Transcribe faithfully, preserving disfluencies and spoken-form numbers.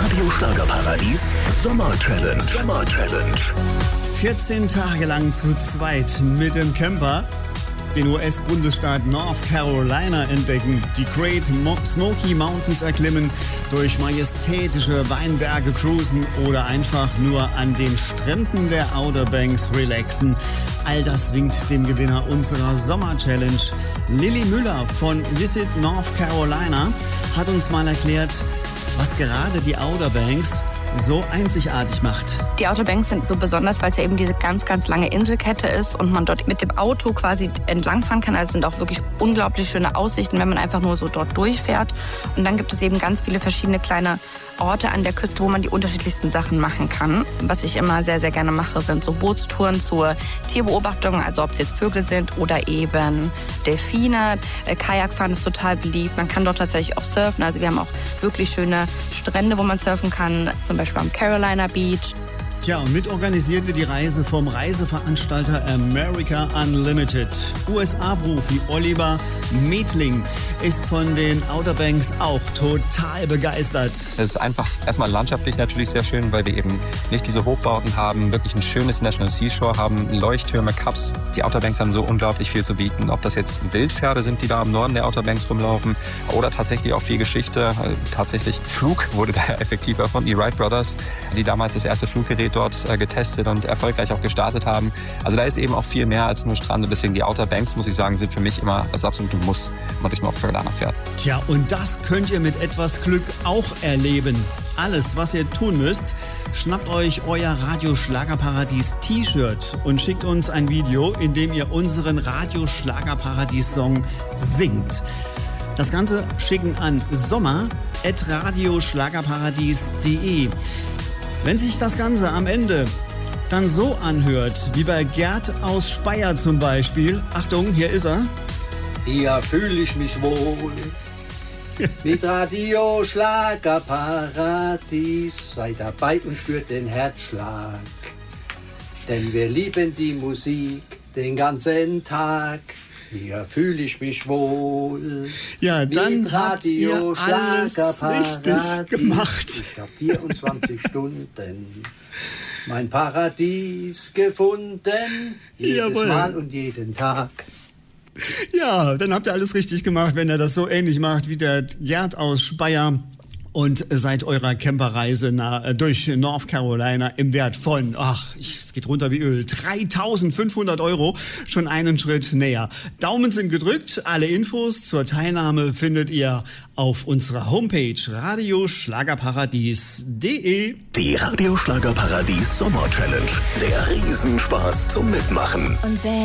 Radio Schlagerparadies Sommer Challenge. Sommer Challenge. vierzehn Tage lang zu zweit mit dem Camper den U S-Bundesstaat North Carolina entdecken, die Great Mo- Smoky Mountains erklimmen, durch majestätische Weinberge cruisen oder einfach nur an den Stränden der Outer Banks relaxen. All das winkt dem Gewinner unserer Sommer-Challenge. Lilly Müller von Visit North Carolina hat uns mal erklärt, was gerade die Outer Banks so einzigartig macht. Die Outer Banks sind so besonders, weil es ja eben diese ganz, ganz lange Inselkette ist und man dort mit dem Auto quasi entlangfahren kann. Also es sind auch wirklich unglaublich schöne Aussichten, wenn man einfach nur so dort durchfährt. Und dann gibt es eben ganz viele verschiedene kleine Orte an der Küste, wo man die unterschiedlichsten Sachen machen kann. Was ich immer sehr, sehr gerne mache, sind so Bootstouren zur Tierbeobachtung, also ob es jetzt Vögel sind oder eben Delfine. Kajakfahren ist total beliebt. Man kann dort tatsächlich auch surfen. Also wir haben auch wirklich schöne Strände, wo man surfen kann, zum Beispiel am Carolina Beach. Tja, und mitorganisiert wird die Reise vom Reiseveranstalter America Unlimited. U S A-Profi Oliver Metling ist von den Outer Banks auch total begeistert. Es ist einfach erstmal landschaftlich natürlich sehr schön, weil wir eben nicht diese Hochbauten haben, wirklich ein schönes National Seashore haben, Leuchttürme, Cups. Die Outer Banks haben so unglaublich viel zu bieten. Ob das jetzt Wildpferde sind, die da im Norden der Outer Banks rumlaufen, oder tatsächlich auch viel Geschichte. Tatsächlich Flug wurde da effektiv erfunden. Die Wright Brothers, die damals das erste Fluggerät dort äh, getestet und erfolgreich auch gestartet haben. Also da ist eben auch viel mehr als nur Strand. Und deswegen die Outer Banks, muss ich sagen, sind für mich immer das absolute Muss, wenn man durch North Carolina fährt. Tja, und das könnt ihr mit etwas Glück auch erleben. Alles, was ihr tun müsst, schnappt euch euer Radio Schlagerparadies T-Shirt und schickt uns ein Video, in dem ihr unseren Radio Schlagerparadies Song singt. Das Ganze schicken an sommer at radioschlagerparadies punkt de. Wenn sich das Ganze am Ende dann so anhört, wie bei Gerd aus Speyer zum Beispiel, Achtung, hier ist er. Hier fühle ich mich wohl mit Radio Schlagerparadies. Seid dabei und spürt den Herzschlag, denn wir lieben die Musik den ganzen Tag. Hier fühle ich mich wohl. Ja, dann habt ihr alles richtig gemacht. Ich habe vierundzwanzig Stunden mein Paradies gefunden. Jedes Jawohl. Mal und jeden Tag. Ja, dann habt ihr alles richtig gemacht, wenn ihr das so ähnlich macht wie der Gerd aus Speyer. Und seit eurer Camperreise nach, durch North Carolina im Wert von, ach, es geht runter wie Öl, dreitausendfünfhundert Euro, schon einen Schritt näher. Daumen sind gedrückt. Alle Infos zur Teilnahme findet ihr auf unserer Homepage radioschlagerparadies punkt de. Die Radio Schlagerparadies Sommer Challenge. Der Riesenspaß zum Mitmachen. Und wenn